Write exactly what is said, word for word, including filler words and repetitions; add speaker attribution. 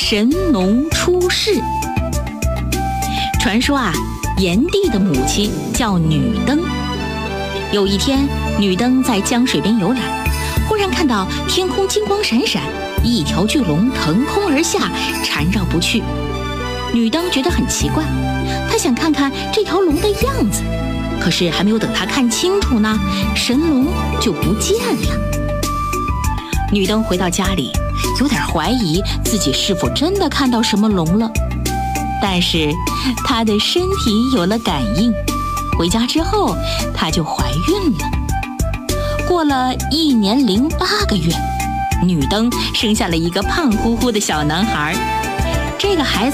Speaker 1: 神农出世。传说啊，炎帝的母亲叫女登。有一天，女登在江水边游览，忽然看到天空金光闪闪，一条巨龙腾空而下，缠绕不去。女登觉得很奇怪，她想看看这条龙的样子，可是还没有等她看清楚呢，神龙就不见了。女登回到家里，有点怀疑自己是否真的看到什么龙了，但是她的身体有了感应，回家之后她就怀孕了。过了一年零八个月，女登生下了一个胖乎乎的小男孩，这个孩子